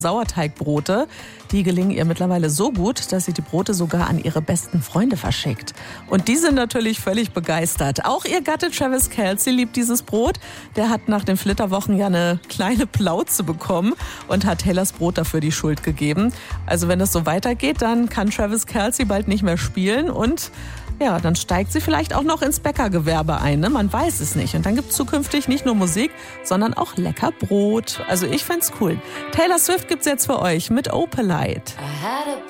Sauerteigbrote. Die gelingen ihr mittlerweile so gut, dass sie die Brote sogar an ihre besten Freunde verschickt. Und die sind natürlich völlig begeistert. Auch ihr Gatte Travis Kelce liebt dieses Brot. Der hat nach den Flitterwochen ja eine kleine Plauze bekommen und hat Taylors Brot dafür die Schuld gegeben. Also wenn es so weitergeht, dann kann Travis Kelce bald nicht mehr spielen und ja, dann steigt sie vielleicht auch noch ins Bäckergewerbe ein, ne? Man weiß es nicht. Und dann gibt es zukünftig nicht nur Musik, sondern auch lecker Brot. Also ich find's cool. Taylor Swift gibt's jetzt für euch mit Oh Polite.